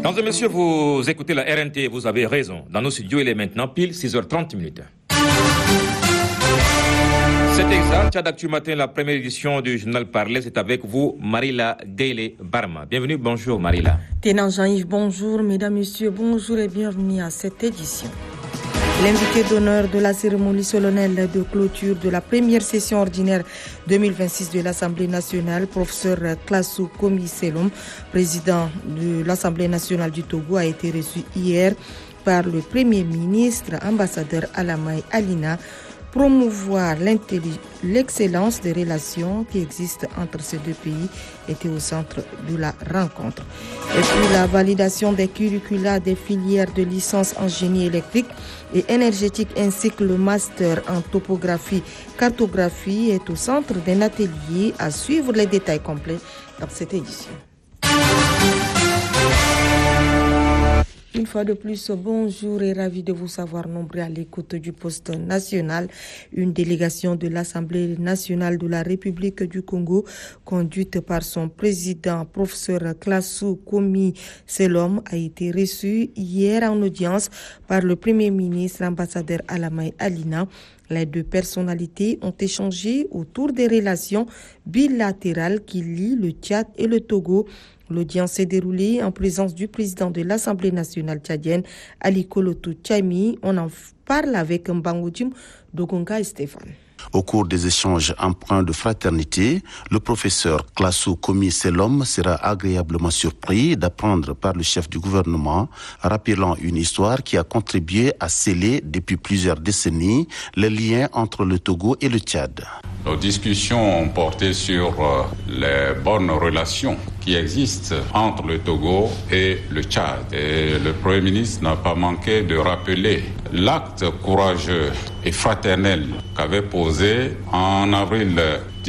Mesdames et messieurs, vous écoutez la RNT, vous avez raison. Dans nos studios, il est maintenant pile 6h30. C'est exact, Tchad Actu Matin, la première édition du journal Parler, c'est avec vous, Marila Gayle Barma. Bienvenue, bonjour Marila. Tenant Jean-Yves, bonjour, mesdames, messieurs, bonjour et bienvenue à cette édition. L'invité d'honneur de la cérémonie solennelle de clôture de la première session ordinaire 2026 de l'Assemblée nationale, professeur Klassou Komi Selom, président de l'Assemblée nationale du Togo, a été reçu hier par le Premier ministre, ambassadeur Alamai Alina, promouvoir l'excellence des relations qui existent entre ces deux pays était au centre de la rencontre. Et puis la validation des curricula des filières de licence en génie électrique et énergétique ainsi que le master en topographie, cartographie est au centre d'un atelier à suivre les détails complets dans cette édition. Une fois de plus, bonjour et ravi de vous savoir nombreux à l'écoute du poste national. Une délégation de l'Assemblée nationale de la République du Congo, conduite par son président, professeur Klassou Komi Selom, a été reçue hier en audience par le Premier ministre, ambassadeur Alamai Alina. Les deux personnalités ont échangé autour des relations bilatérales qui lient le Tchad et le Togo. L'audience s'est déroulée en présence du président de l'Assemblée nationale tchadienne, Ali Kolotou Tchaimi. On en parle avec Mbangoudim Dogonga et Stéphane. Au cours des échanges empreints de fraternité, le professeur Klassou Komi Selom sera agréablement surpris d'apprendre par le chef du gouvernement, rappelant une histoire qui a contribué à sceller depuis plusieurs décennies les liens entre le Togo et le Tchad. Nos discussions ont porté sur les bonnes relations qui existent entre le Togo et le Tchad. Et le Premier ministre n'a pas manqué de rappeler l'acte courageux et fraternel qu'avait posé en avril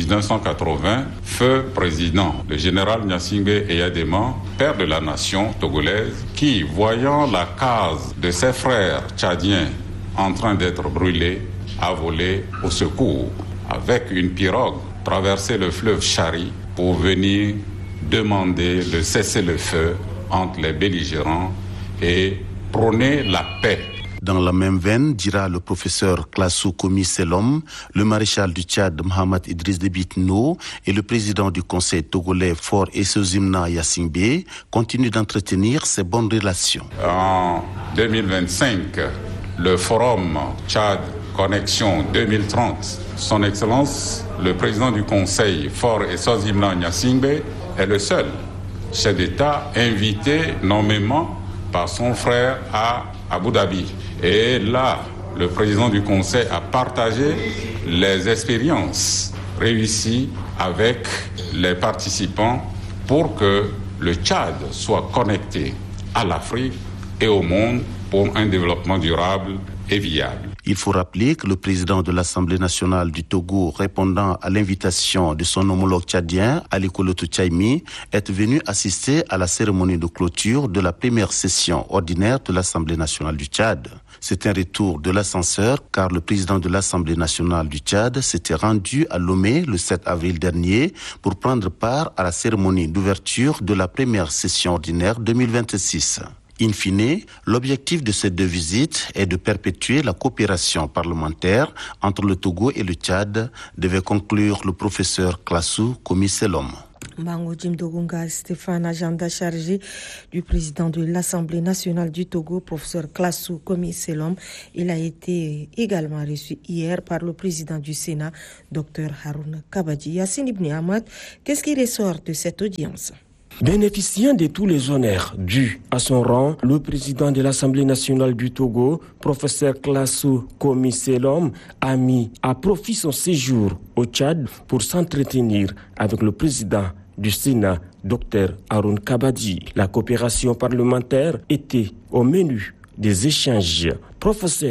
1980, feu président, le général Gnassingbé Eyadema, père de la nation togolaise, qui, voyant la case de ses frères tchadiens en train d'être brûlée, a volé au secours avec une pirogue, traversé le fleuve Chari pour venir demander le cessez-le-feu entre les belligérants et prôner la paix. Dans la même veine, dira le professeur Klassou Komi Selom, le maréchal du Tchad Mohamed Idriss Déby Itno et le président du conseil togolais Faure Essozimna Gnassingbé continuent d'entretenir ces bonnes relations. En 2025, le forum Tchad Connexion 2030, son Excellence, le président du conseil Faure Essozimna Gnassingbé est le seul chef d'État invité nommément par son frère à Abu Dhabi. Et là, le président du Conseil a partagé les expériences réussies avec les participants pour que le Tchad soit connecté à l'Afrique et au monde pour un développement durable et viable. Il faut rappeler que le président de l'Assemblée nationale du Togo, répondant à l'invitation de son homologue tchadien, Ali Kolotou Tchaimi, est venu assister à la cérémonie de clôture de la première session ordinaire de l'Assemblée nationale du Tchad. C'est un retour de l'ascenseur car le président de l'Assemblée nationale du Tchad s'était rendu à Lomé le 7 avril dernier pour prendre part à la cérémonie d'ouverture de la première session ordinaire 2026. In fine, l'objectif de ces deux visites est de perpétuer la coopération parlementaire entre le Togo et le Tchad, devait conclure le professeur Klassou Komi Selom. Mbango Jim Dogonga, Stéphane, agenda chargé du président de l'Assemblée nationale du Togo, professeur Klassou Komi Selom. Il a été également reçu hier par le président du Sénat, Dr Haroun Kabadji. Yassine Ibn Ahmad, qu'est-ce qui ressort de cette audience? Bénéficiant de tous les honneurs dus à son rang, le président de l'Assemblée nationale du Togo, professeur Klassou Komi Selom, a mis à profit son séjour au Tchad pour s'entretenir avec le président du Sénat, Dr Haroun Kabadji. La coopération parlementaire était au menu des échanges. Professeur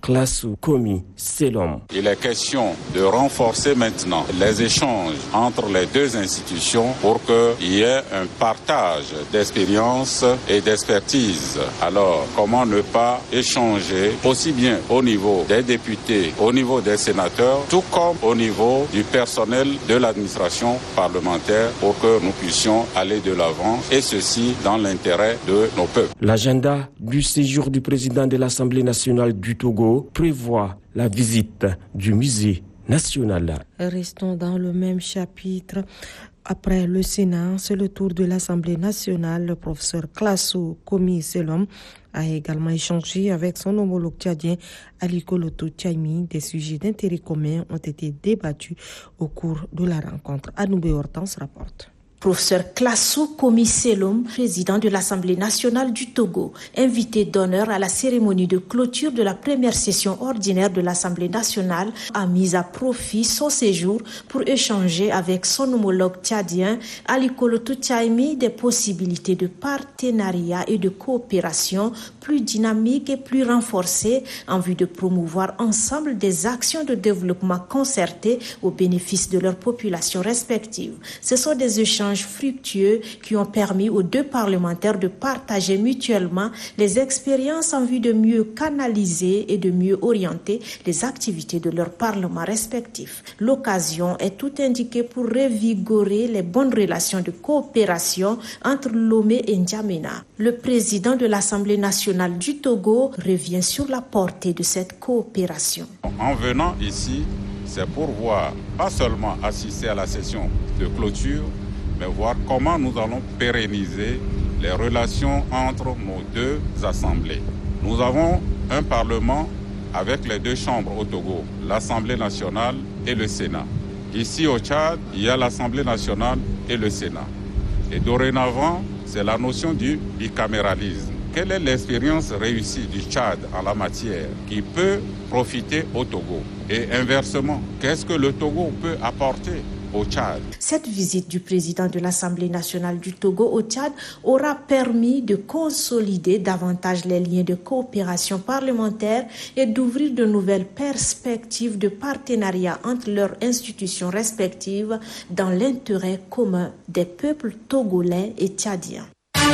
Classou Komi Selom. Il est question de renforcer maintenant les échanges entre les deux institutions pour qu'il y ait un partage d'expérience et d'expertise. Alors, comment ne pas échanger aussi bien au niveau des députés, au niveau des sénateurs, tout comme au niveau du personnel de l'administration parlementaire pour que nous puissions aller de l'avant et ceci dans l'intérêt de nos peuples. L'agenda du séjour du président de l'Assemblée nationale du Togo prévoit la visite du musée national. Restons dans le même chapitre. Après le Sénat, c'est le tour de l'Assemblée nationale. Le professeur Classou Komi Selom a également échangé avec son homologue tchadien Aliko Loto Tchaimi. Des sujets d'intérêt commun ont été débattus au cours de la rencontre. Anoubé Hortense rapporte. Professeur Classou Komi Selom, président de l'Assemblée nationale du Togo, invité d'honneur à la cérémonie de clôture de la première session ordinaire de l'Assemblée nationale, a mis à profit son séjour pour échanger avec son homologue tchadien Aliko Loto Tchaimi des possibilités de partenariat et de coopération plus dynamiques et plus renforcées en vue de promouvoir ensemble des actions de développement concertées au bénéfice de leurs populations respectives. Ce sont des échanges fructueux qui ont permis aux deux parlementaires de partager mutuellement les expériences en vue de mieux canaliser et de mieux orienter les activités de leurs parlements respectifs. L'occasion est tout indiquée pour revigorer les bonnes relations de coopération entre Lomé et N'Djamena. Le président de l'Assemblée nationale du Togo revient sur la portée de cette coopération. En venant ici, c'est pour voir, pas seulement assister à la session de clôture, mais voir comment nous allons pérenniser les relations entre nos deux assemblées. Nous avons un parlement avec les deux chambres au Togo, l'Assemblée nationale et le Sénat. Ici au Tchad, il y a l'Assemblée nationale et le Sénat. Et dorénavant, c'est la notion du bicaméralisme. Quelle est l'expérience réussie du Tchad en la matière qui peut profiter au Togo? Et inversement, qu'est-ce que le Togo peut apporter au Tchad? Cette visite du président de l'Assemblée nationale du Togo au Tchad aura permis de consolider davantage les liens de coopération parlementaire et d'ouvrir de nouvelles perspectives de partenariat entre leurs institutions respectives dans l'intérêt commun des peuples togolais et tchadiens.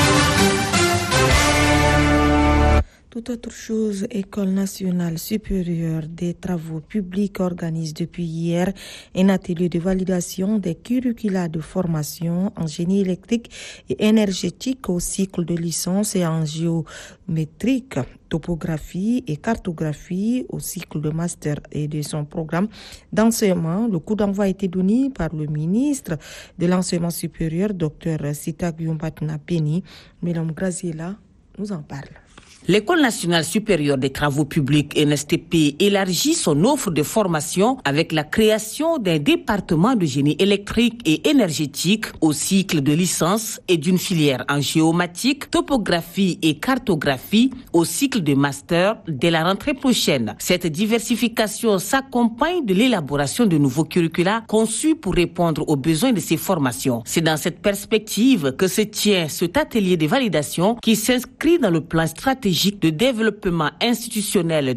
Tout autre chose, École nationale supérieure des travaux publics organise depuis hier un atelier de validation des curricula de formation en génie électrique et énergétique au cycle de licence et en géométrique, topographie et cartographie au cycle de master et de son programme d'enseignement. Le coup d'envoi a été donné par le ministre de l'enseignement supérieur, Dr Sita Gyumbatna Peni. Mesdames Graziella nous en parle. L'École nationale supérieure des travaux publics NSTP élargit son offre de formation avec la création d'un département de génie électrique et énergétique au cycle de licence et d'une filière en géomatique, topographie et cartographie au cycle de master dès la rentrée prochaine. Cette diversification s'accompagne de l'élaboration de nouveaux curricula conçus pour répondre aux besoins de ces formations. C'est dans cette perspective que se tient cet atelier de validation qui s'inscrit dans le plan stratégique de développement institutionnel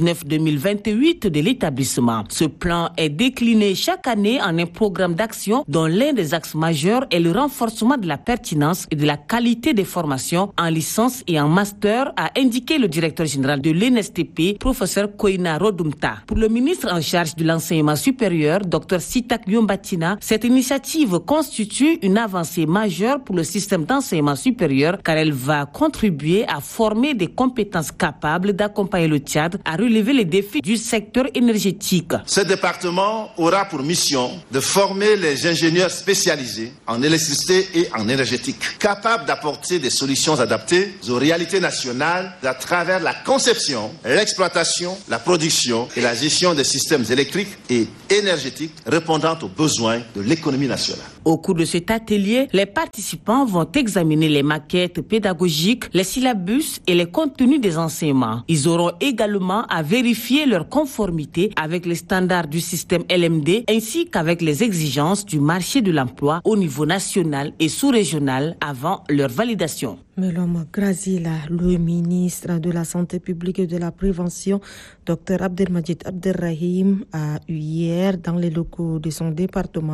2019-2028 de l'établissement. Ce plan est décliné chaque année en un programme d'action dont l'un des axes majeurs est le renforcement de la pertinence et de la qualité des formations en licence et en master, a indiqué le directeur général de l'NSTP, professeur Koina Rodumta. Pour le ministre en charge de l'enseignement supérieur, Dr Sitak Yombatina, cette initiative constitue une avancée majeure pour le système d'enseignement supérieur car elle va contribuer à former des compétences capables d'accompagner le Tchad à relever les défis du secteur énergétique. Ce département aura pour mission de former les ingénieurs spécialisés en électricité et en énergétique, capables d'apporter des solutions adaptées aux réalités nationales à travers la conception, l'exploitation, la production et la gestion des systèmes électriques et énergétiques répondant aux besoins de l'économie nationale. Au cours de cet atelier, les participants vont examiner les maquettes pédagogiques, les syllabus et les contenu des enseignements. Ils auront également à vérifier leur conformité avec les standards du système LMD ainsi qu'avec les exigences du marché de l'emploi au niveau national et sous-régional avant leur validation. Melom Grazila, le ministre de la Santé publique et de la Prévention, Dr Abdelmajid Abderrahim, a eu hier dans les locaux de son département